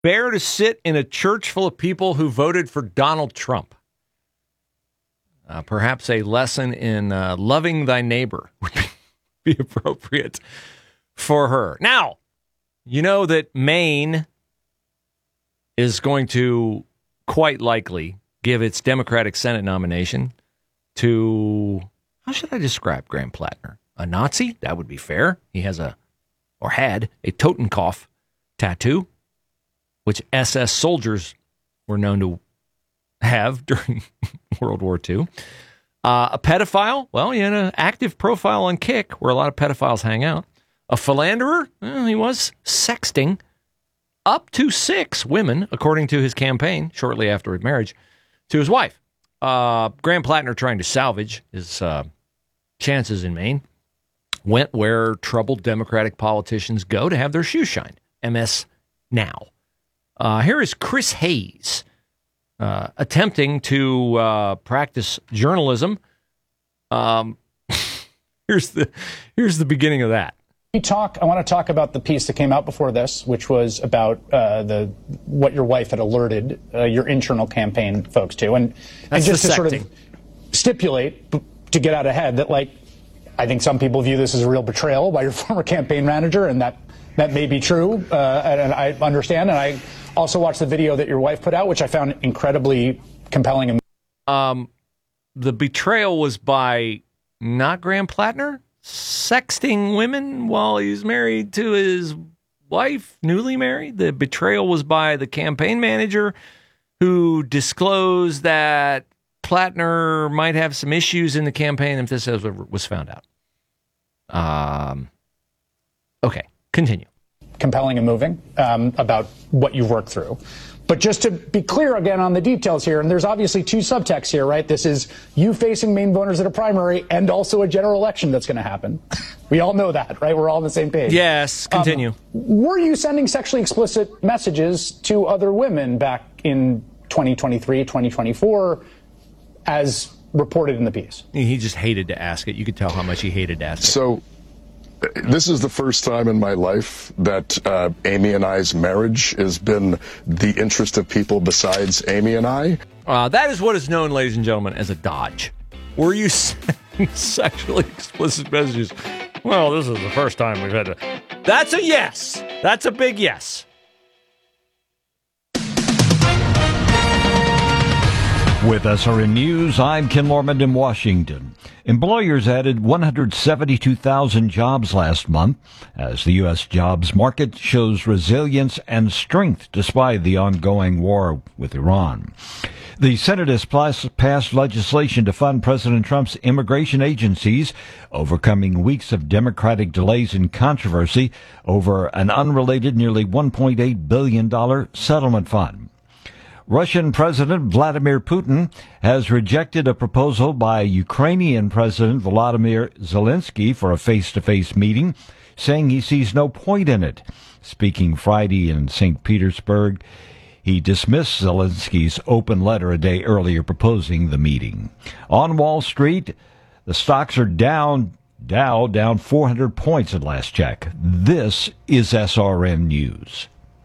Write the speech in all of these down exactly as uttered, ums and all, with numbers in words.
bear to sit in a church full of people who voted for Donald Trump. Uh, perhaps a lesson in uh, loving thy neighbor would be appropriate for her. Now, you know that Maine is going to quite likely give its Democratic Senate nomination to, how should I describe Graham Plattner? A Nazi? That would be fair. He has a, or had, a Totenkopf tattoo, which S S soldiers were known to have during World War Two. Uh, a pedophile? Well, he had an active profile on Kick, where a lot of pedophiles hang out. A philanderer? Well, he was sexting up to six women, according to his campaign, shortly after his marriage, to his wife. Uh, Graham Plattner, trying to salvage his uh, chances in Maine, went where troubled Democratic politicians go to have their shoes shined. M S Now. Uh, here is Chris Hayes uh, attempting to uh, practice journalism. Um, here's the here's the beginning of that. We talk. I want to talk about the piece that came out before this, which was about uh, the what your wife had alerted uh, your internal campaign folks to, and, and just to sort of stipulate to get out ahead that, like, I think some people view this as a real betrayal by your former campaign manager, and that that may be true, uh, and, and I understand. And I also watched the video that your wife put out, which I found incredibly compelling. Um, the betrayal was by not Graham Plattner sexting women while he's married to his wife, newly married. The betrayal was by the campaign manager who disclosed that Plattner might have some issues in the campaign if this was found out. Um, okay, continue. Compelling and moving um, about what you've worked through. But just to be clear again on the details here, and there's obviously two subtexts here, right? This is you facing Maine voters at a primary and also a general election that's going to happen. We all know that, right? We're all on the same page. Yes, continue. Um, were you sending sexually explicit messages to other women back in twenty twenty-three, twenty twenty-four, as reported in the piece? He just hated to ask it. You could tell how much he hated to ask it. So this is the first time in my life that uh, Amy and I's marriage has been the interest of people besides Amy and I. Uh, that is what is known, ladies and gentlemen, as a dodge. Were you sending sexually explicit messages? Well, this is the first time we've had to. That's a yes. That's a big yes. With S R N News, I'm Ken Lorman in Washington. Employers added one hundred seventy-two thousand jobs last month as the U S jobs market shows resilience and strength despite the ongoing war with Iran. The Senate has passed legislation to fund President Trump's immigration agencies, overcoming weeks of Democratic delays and controversy over an unrelated nearly one point eight billion dollars settlement fund. Russian President Vladimir Putin has rejected a proposal by Ukrainian President Volodymyr Zelensky for a face-to-face meeting, saying he sees no point in it. Speaking Friday in Saint Petersburg, he dismissed Zelensky's open letter a day earlier proposing the meeting. On Wall Street, the stocks are down, Dow down four hundred points at last check. This is S R N News.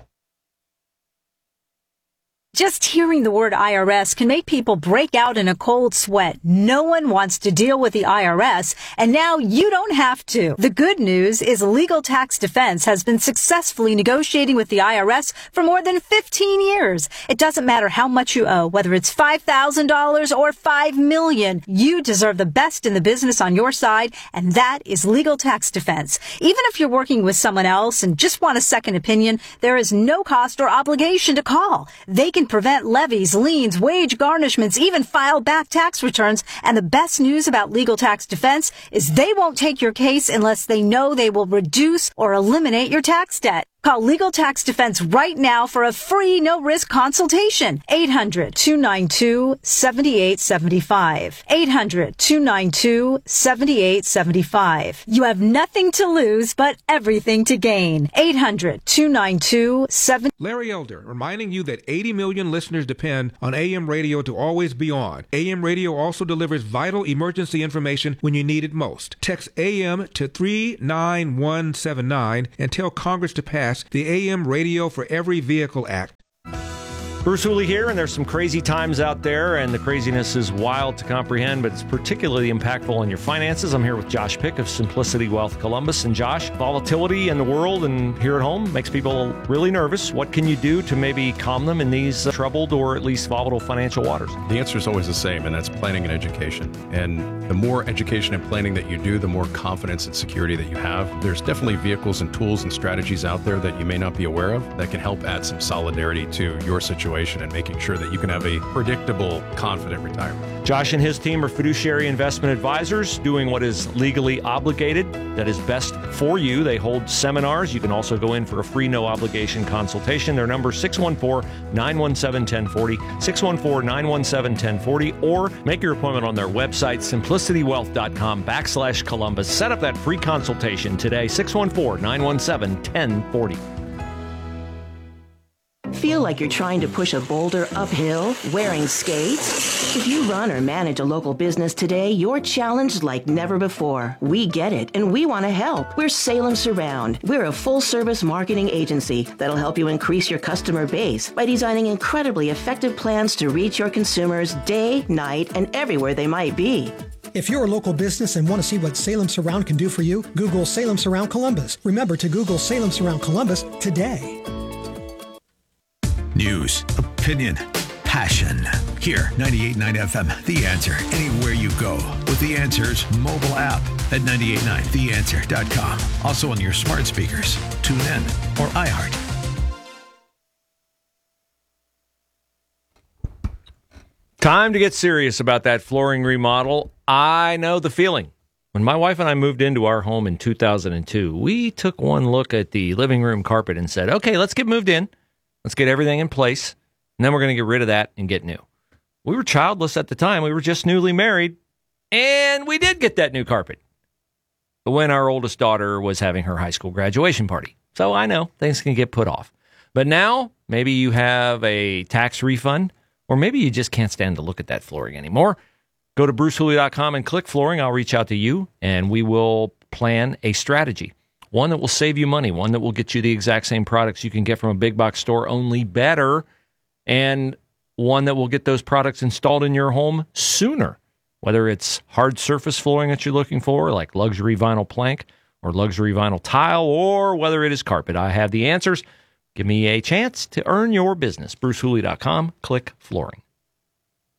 Just hearing the word I R S can make people break out in a cold sweat. No one wants to deal with the I R S, and now you don't have to. The good news is Legal Tax Defense has been successfully negotiating with the I R S for more than fifteen years. It doesn't matter how much you owe, whether it's five thousand dollars or five million dollars. You deserve the best in the business on your side, and that is Legal Tax Defense. Even if you're working with someone else and just want a second opinion, there is no cost or obligation to call. They can prevent levies, liens, wage garnishments, even file back tax returns. And the best news about Legal Tax Defense is they won't take your case unless they know they will reduce or eliminate your tax debt. Call Legal Tax Defense right now for a free, no-risk consultation. eight hundred, two nine two, seven eight seven five. eight hundred, two nine two, seven eight seven five. You have nothing to lose, but everything to gain. eight hundred, two nine two, seven... Larry Elder, reminding you that eighty million listeners depend on A M radio to always be on. A M radio also delivers vital emergency information when you need it most. Text A M to three nine one seven nine and tell Congress to pass pass the A M Radio for Every Vehicle Act. Bruce Hooley here, and there's some crazy times out there, and the craziness is wild to comprehend, but it's particularly impactful on your finances. I'm here with Josh Pick of Simplicity Wealth Columbus. And Josh, volatility in the world and here at home makes people really nervous. What can you do to maybe calm them in these uh, troubled or at least volatile financial waters? The answer is always the same, and that's planning and education. And the more education and planning that you do, the more confidence and security that you have. There's definitely vehicles and tools and strategies out there that you may not be aware of that can help add some solidarity to your situation and making sure that you can have a predictable, confident retirement. Josh and his team are fiduciary investment advisors doing what is legally obligated, that is best for you. They hold seminars. You can also go in for a free, no-obligation consultation. Their number is six one four, nine one seven, one zero four zero, six one four, nine one seven, one zero four zero, or make your appointment on their website, simplicitywealth.com backslash Columbus. Set up that free consultation today, six one four, nine one seven, one zero four zero. Feel like you're trying to push a boulder uphill wearing skates? If you run or manage a local business today, you're challenged like never before. We get it, and we want to help. We're Salem Surround. We're a full-service marketing agency that'll help you increase your customer base by designing incredibly effective plans to reach your consumers day, night, and everywhere they might be. If you're a local business and want to see what Salem Surround can do for you, Google Salem Surround Columbus. Remember to Google Salem Surround Columbus today. News, opinion, passion. Here, ninety-eight point nine F M, The Answer. Anywhere you go with The Answer's mobile app at nine eight nine the answer dot com. Also on your smart speakers, tune in, or iHeart. Time to get serious about that flooring remodel. I know the feeling. When my wife and I moved into our home in two thousand two, we took one look at the living room carpet and said, okay, let's get moved in. Let's get everything in place, and then we're going to get rid of that and get new. We were childless at the time. We were just newly married, and we did get that new carpet when our oldest daughter was having her high school graduation party. So I know things can get put off. But now, maybe you have a tax refund, or maybe you just can't stand to look at that flooring anymore. Go to bruce hooley dot com and click flooring. I'll reach out to you, and we will plan a strategy. One that will save you money, one that will get you the exact same products you can get from a big box store, only better, and one that will get those products installed in your home sooner. Whether it's hard surface flooring that you're looking for, like luxury vinyl plank or luxury vinyl tile, or whether it is carpet, I have the answers. Give me a chance to earn your business. bruce hooley dot com, click flooring.